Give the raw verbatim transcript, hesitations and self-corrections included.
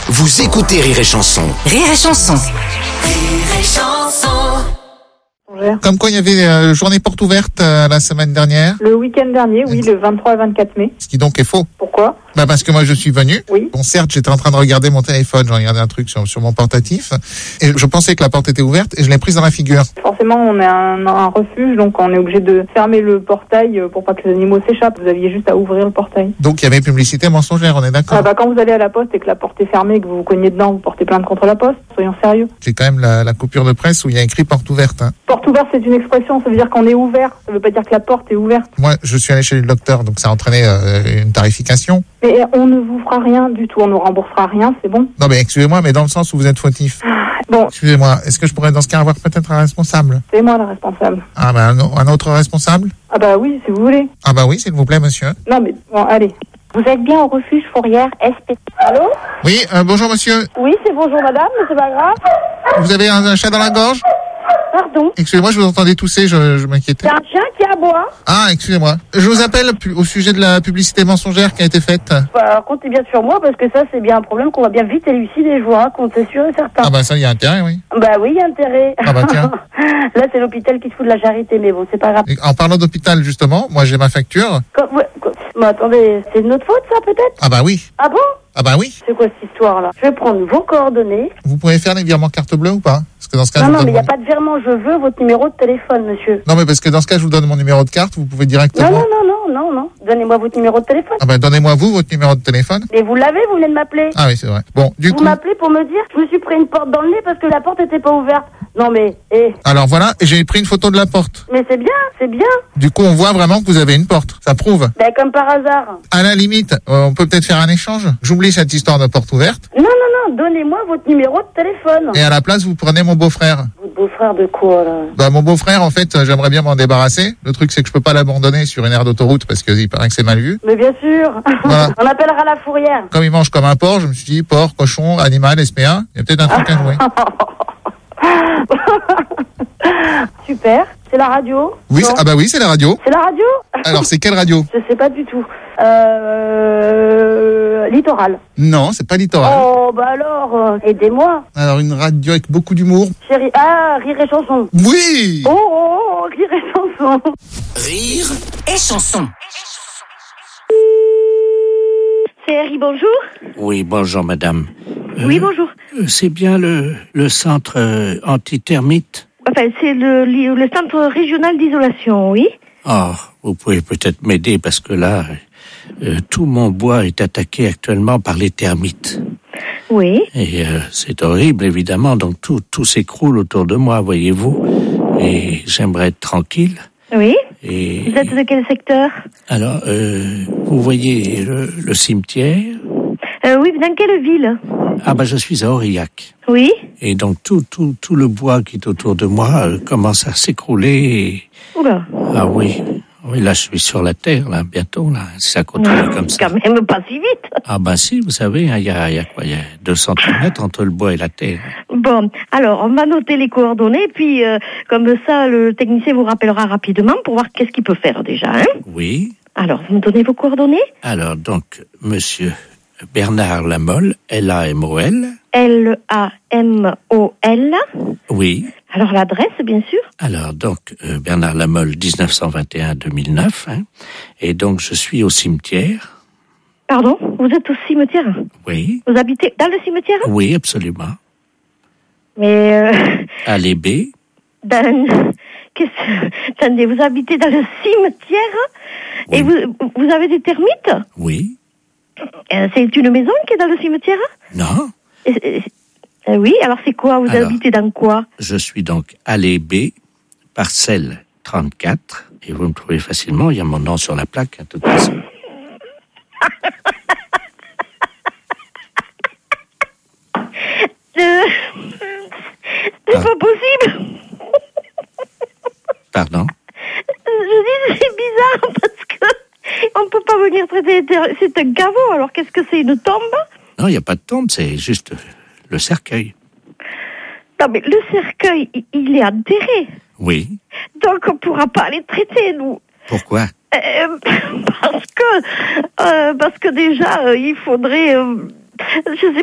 Vous écoutez Rire et Chanson. Rire et Chanson. Rire et Chanson. Comme quoi il y avait euh, journée porte ouverte euh, la semaine dernière. Le week-end dernier, oui, le vingt-trois et vingt-quatre mai. Ce qui donc est faux. Pourquoi ? Bah parce que moi je suis venu. Oui. Bon, certes, j'étais en train de regarder mon téléphone, j'ai regardé un truc sur, sur mon portatif, et je pensais que la porte était ouverte, et je l'ai prise dans la figure. Forcément, on est un, un refuge, donc on est obligé de fermer le portail pour pas que les animaux s'échappent. Vous aviez juste à ouvrir le portail. Donc il y avait publicité mensongère, on est d'accord. Ah bah quand vous allez à la poste et que la porte est fermée et que vous vous cognez dedans, vous portez plainte contre la poste. Soyons sérieux. J'ai quand même la, la coupure de presse où il y a écrit porte ouverte. Hein. Porte ouverte, c'est une expression, ça veut dire qu'on est ouvert. Ça veut pas dire que la porte est ouverte. Moi, je suis allé chez le docteur, donc ça a entraîné euh, une tarification. Mais on ne vous fera rien du tout, on ne remboursera rien, c'est bon ? Non mais excusez-moi, mais dans le sens où vous êtes fautif. Bon, Excusez-moi, est-ce que je pourrais dans ce cas avoir peut-être un responsable? c'est moi la responsable. Ah bah un, un autre responsable? Ah bah oui, si vous voulez. Ah bah oui, s'il vous plaît, monsieur. Non mais bon, allez. Vous êtes bien au refuge Fourrière S P. Allô ? Oui, euh, bonjour monsieur. Oui, c'est bonjour madame, mais c'est pas grave. Vous avez un, un chat dans la gorge? Pardon. Excusez-moi, je vous entendais tousser, je, je m'inquiétais. C'est un chien qui aboie. Ah, excusez-moi. Je vous appelle pu- au sujet de la publicité mensongère qui a été faite. Bah, comptez bien sur moi parce que ça, c'est bien un problème qu'on va bien vite élucider, je vous raconte, c'est sûr et certain. Ah bah ça, il y a intérêt, oui. Bah oui, il y a intérêt. Ah bah tiens. Là, c'est l'hôpital qui se fout de la charité, mais bon, c'est pas grave. Et en parlant d'hôpital, justement, moi j'ai ma facture. Comme- ouais, comme- Mais attendez, c'est de notre faute, ça, peut-être ? Ah bah oui. Ah bon ? Ah bah oui. C'est quoi cette histoire-là ? Je vais prendre vos coordonnées. Vous pouvez faire les virements carte bleue ou pas? Parce que dans ce cas, Non, je vous non, donne mais il n'y a mon- pas de virement. Je veux votre numéro de téléphone, monsieur. Non mais parce que dans ce cas, je vous donne mon numéro de carte, vous pouvez directement... Non, non, non, non, non, non. Donnez-moi votre numéro de téléphone. Ah bah donnez-moi vous votre numéro de téléphone. Et vous l'avez, vous venez de m'appeler. Ah oui, c'est vrai. Bon, du Vous coup... m'appelez pour me dire je me suis pris une porte dans le nez parce que la porte était pas ouverte. Non mais, eh, Alors voilà, et j'ai pris une photo de la porte. mais c'est bien, c'est bien. Du coup, on voit vraiment que vous avez une porte. Ça prouve. Ben comme par hasard. À la limite, euh, on peut peut-être faire un échange. J'oublie cette histoire de porte ouverte. Non, non, non, donnez-moi votre numéro de téléphone. Et à la place, vous prenez mon beau-frère. Votre beau-frère de quoi, là? Bah, mon beau-frère, en fait, euh, j'aimerais bien m'en débarrasser. Le truc, c'est que je peux pas l'abandonner sur une aire d'autoroute parce qu'il paraît que c'est mal vu. Mais bien sûr. Voilà. On appellera la fourrière. Comme il mange comme un porc, je me suis dit, porc, cochon, animal, S P A, il y a peut-être un truc à jouer. Super. C'est la radio? Oui, Non. c'est- ah bah oui, c'est la radio. C'est la radio? Alors, c'est quelle radio? Je sais pas du tout. Euh... Littoral. Non, c'est pas littoral. Oh, bah alors, euh, aidez-moi. Alors, une radio avec beaucoup d'humour. Chérie. Ah, rire et chanson. Oui! Oh, oh, oh, rire et chanson. Rire Et Chanson. C'est Harry, bonjour. Oui, bonjour madame. Euh, Oui, bonjour. euh, C'est bien le, le centre euh, anti-termite. Enfin, c'est le, le centre régional d'isolation, oui. Oh, vous pouvez peut-être m'aider parce que là, euh, tout mon bois est attaqué actuellement par les termites. Oui. Et euh, c'est horrible, évidemment, donc tout, tout s'écroule autour de moi, voyez-vous. Et j'aimerais être tranquille. Oui. Et Vous êtes de quel secteur? alors, euh, vous voyez le, le cimetière? euh, Oui, dans quelle ville? Ah ben, je suis à Aurillac. Oui. Et donc tout, tout, tout le bois qui est autour de moi euh, commence à s'écrouler. Et... Oula. Ah oui, oui, là je suis sur la terre, là, bientôt, là, si ça continue comme ça. Quand même pas si vite. Ah ben si, vous savez, il y a, y a quoi, il y a deux centimètres entre le bois et la terre. Bon, alors, on va noter les coordonnées, puis euh, comme ça, le technicien vous rappellera rapidement pour voir qu'est-ce qu'il peut faire déjà. Hein. Oui, Alors, vous me donnez vos coordonnées? alors donc, monsieur Bernard Lamolle, L A M O L, L A M O L. oui. Alors, l'adresse, bien sûr. Alors donc, euh, Bernard Lamolle, dix-neuf cent vingt et un à deux mille neuf, hein, et donc je suis au cimetière, Pardon? Vous êtes au cimetière? oui, Vous habitez dans le cimetière? oui, absolument, Mais, euh, allée B, dans... Qu'est-ce... Attendez, vous habitez dans le cimetière? Oui. Et vous, vous avez des termites? oui, Euh, C'est une maison qui est dans le cimetière? non. Euh, euh, euh, Oui, alors c'est quoi? Vous Alors. habitez dans quoi? Je suis donc allée B, parcelle trente-quatre, et vous me trouvez facilement, il y a mon nom sur la plaque, à toute façon. Euh, C'est Ah. pas possible. Pardon? Je dis c'est bizarre parce que on peut pas venir traiter. des- C'est un caveau. Alors qu'est-ce que c'est, une tombe? Non, il n'y a pas de tombe, c'est juste le cercueil. Non mais le cercueil, il- il est enterré. Oui. Donc on pourra pas les traiter, nous. Pourquoi? Euh, parce que euh, parce que déjà euh, il faudrait euh, je sais